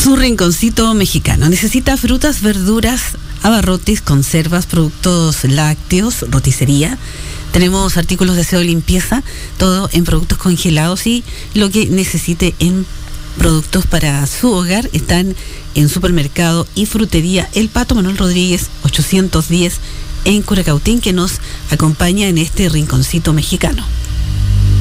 Su rinconcito mexicano. Necesita frutas, verduras, abarrotes, conservas, productos lácteos, roticería. Tenemos artículos de aseo y limpieza, todo en productos congelados, y lo que necesite en productos para su hogar están en Supermercado y Frutería El Pato. Manuel Rodríguez 810 en Curacautín, que nos acompaña en este rinconcito mexicano.